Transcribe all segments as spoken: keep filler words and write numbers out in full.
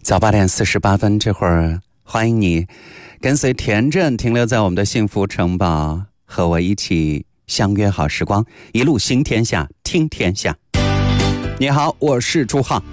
早八点四十八分，这会儿欢迎你跟随田震停留在我们的幸福城堡，和我一起相约好时光，一路行天下，听天下。你好，我是朱浩。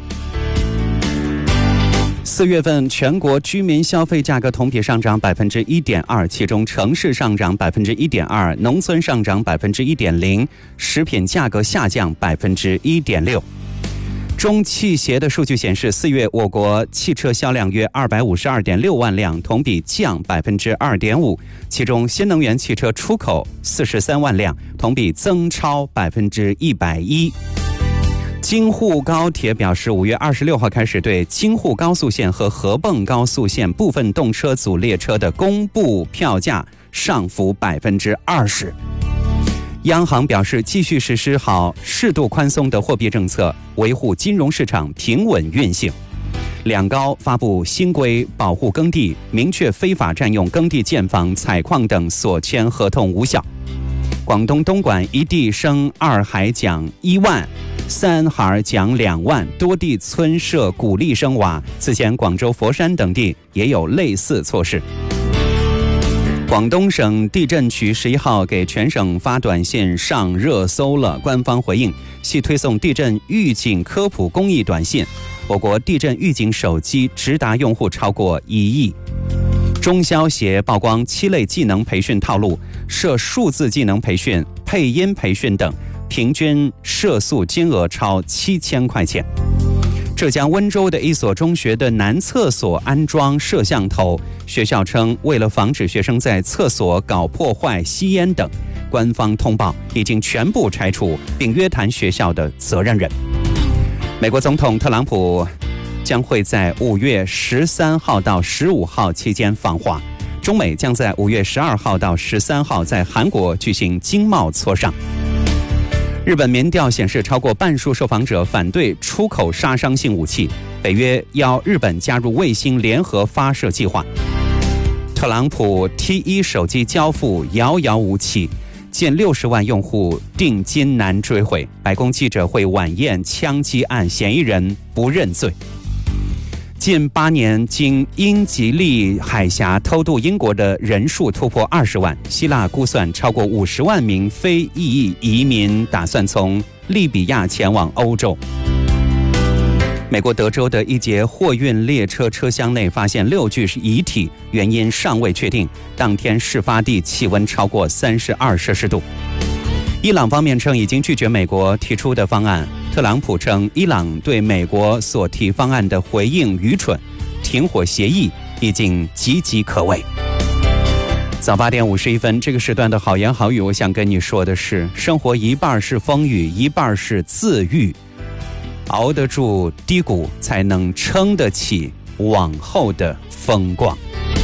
四月份全国居民消费价格同比上涨百分之一点二，其中城市上涨百分之一点二，农村上涨百分之一点零，食品价格下降百分之一点六。中汽协的数据显示，四月我国汽车销量约二百五十二点六万辆，同比降百分之二点五。其中，新能源汽车出口四十三万辆，同比增超百分之一百一。京沪高铁表示，五月二十六号开始对京沪高速线和合泵高速线部分动车组列车的公布票价上浮百分之二十。央行表示，继续实施好适度宽松的货币政策，维护金融市场平稳运行。两高发布新规，保护耕地，明确非法占用耕地建房、采矿等所签合同无效。广东东莞一地生二孩奖一万，三孩奖两万，多地村设鼓励生娃。此前，广州、佛山等地也有类似措施。广东省地震局十一号给全省发短信上热搜了，官方回应系推送地震预警科普公益短信，我国地震预警手机直达用户超过一亿。中消协曝光七类技能培训套路，设数字技能培训、配音培训等，平均涉诉金额超七千块钱。浙江温州的一所中学的男厕所安装摄像头，学校称为了防止学生在厕所搞破坏、吸烟等，官方通报已经全部拆除，并约谈学校的责任人。美国总统特朗普将会在五月十三号到十五号期间访华，中美将在五月十二号到十三号在韩国举行经贸磋商。日本民调显示，超过半数受访者反对出口杀伤性武器，北约邀日本加入卫星联合发射计划。特朗普 T 一 手机交付遥遥无期，近六十万用户定金难追回。白宫记者会晚宴枪击案嫌疑人不认罪。近八年经英吉利海峡偷渡英国的人数突破二十万，希腊估算超过五十万名非裔裔移民打算从利比亚前往欧洲。美国德州的一节货运列车车厢内发现六具遗体，原因尚未确定。当天事发地气温超过三十二摄氏度。伊朗方面称已经拒绝美国提出的方案。特朗普称，伊朗对美国所提方案的回应愚蠢，停火协议已经岌岌可危。早八点五十一分，这个时段的好言好语，我想跟你说的是，生活一半是风雨，一半是自愈，熬得住低谷，才能撑得起往后的风光。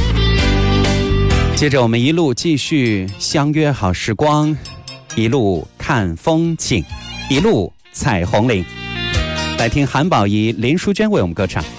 接着我们一路继续相约好时光，一路看风景，一路彩虹岭。来听韩宝仪、林淑娟为我们歌唱。